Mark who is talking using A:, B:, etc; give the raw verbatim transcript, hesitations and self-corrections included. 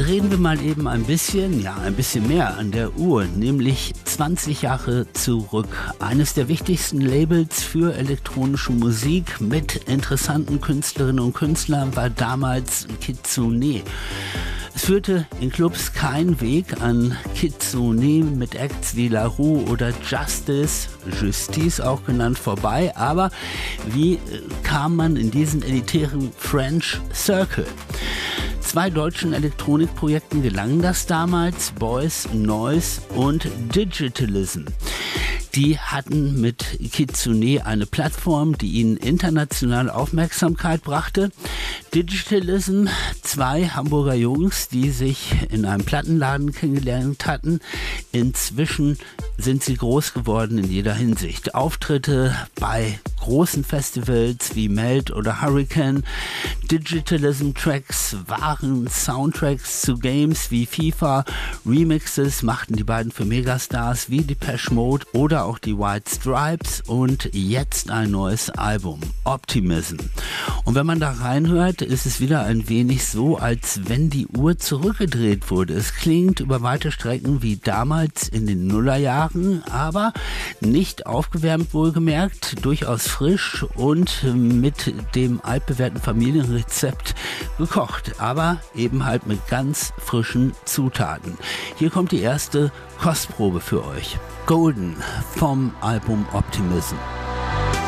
A: drehen wir mal eben ein bisschen, ja ein bisschen mehr an der Uhr, nämlich zwanzig Jahre zurück. Eines der wichtigsten Labels für elektronische Musik mit interessanten Künstlerinnen und Künstlern war damals Kitsune. Es führte in Clubs kein Weg an Kitsune mit Acts wie La Roux oder Justice, Justice auch genannt, vorbei. Aber wie kam man in diesen elitären French Circle? Zwei deutschen Elektronikprojekten gelang das damals, Boys Noise und Digitalism. Die hatten mit Kitsune eine Plattform, die ihnen internationale Aufmerksamkeit brachte. Digitalism, zwei Hamburger Jungs, die sich in einem Plattenladen kennengelernt hatten. Inzwischen sind sie groß geworden in jeder Hinsicht. Auftritte bei großen Festivals wie Melt oder Hurricane. Digitalism-Tracks waren Soundtracks zu Games wie FIFA. Remixes machten die beiden für Megastars wie Depeche Mode oder auch die White Stripes. Und jetzt ein neues Album, Optimism. Und wenn man da reinhört, ist es wieder ein wenig so, als wenn die Uhr zurückgedreht wurde. Es klingt über weite Strecken wie damals in den Nullerjahren, aber nicht aufgewärmt, wohlgemerkt, durchaus frisch und mit dem altbewährten Familienrezept gekocht, aber eben halt mit ganz frischen Zutaten. Hier kommt die erste Kostprobe für euch. Golden vom Album Optimism.